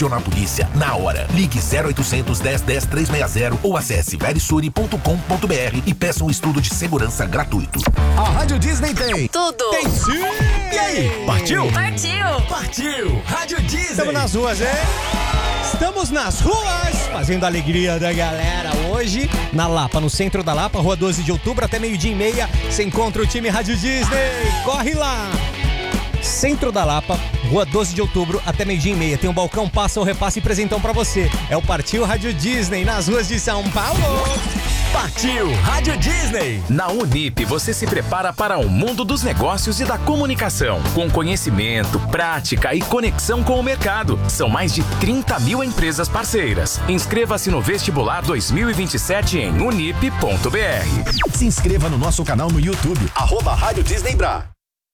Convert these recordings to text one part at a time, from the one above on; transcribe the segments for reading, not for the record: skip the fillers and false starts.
na polícia na hora. Ligue 0800 10 10 360 ou acesse verisure.com.br e peça um estudo de segurança gratuito. A Rádio Disney tem tudo. Tem sim! E aí, partiu? Partiu! Partiu! Rádio Disney! Estamos nas ruas, hein? Estamos nas ruas, fazendo a alegria da galera. Hoje, na Lapa, no centro da Lapa, Rua 12 de Outubro, até 12:30, você encontra o time Rádio Disney. Corre lá! Centro da Lapa, Rua 12 de Outubro, até 12:30. Tem um balcão, passa ou repasse e presentão pra você. É o Partiu Rádio Disney, nas ruas de São Paulo. Partiu Rádio Disney! Na Unip, você se prepara para o mundo dos negócios e da comunicação, com conhecimento, prática e conexão com o mercado. São mais de 30 mil empresas parceiras. Inscreva-se no vestibular 2027 em unip.br. Se inscreva no nosso canal no YouTube, @Rádio Disney Bra.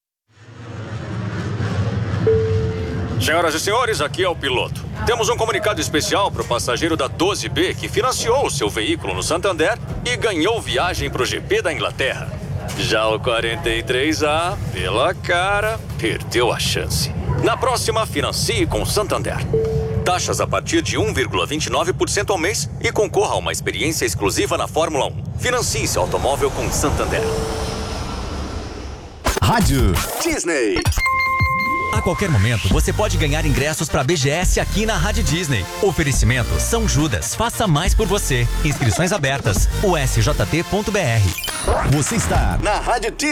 Senhoras e senhores, aqui é o piloto. Temos um comunicado especial para o passageiro da 12B que financiou o seu veículo no Santander e ganhou viagem para o GP da Inglaterra. Já o 43A, pela cara, perdeu a chance. Na próxima, financie com Santander. Taxas a partir de 1,29% ao mês e concorra a uma experiência exclusiva na Fórmula 1. Financie seu automóvel com Santander. Rádio Disney. A qualquer momento, você pode ganhar ingressos para a BGS aqui na Rádio Disney. Oferecimento São Judas. Faça mais por você. Inscrições abertas. usjt.br. Você está na Rádio Disney.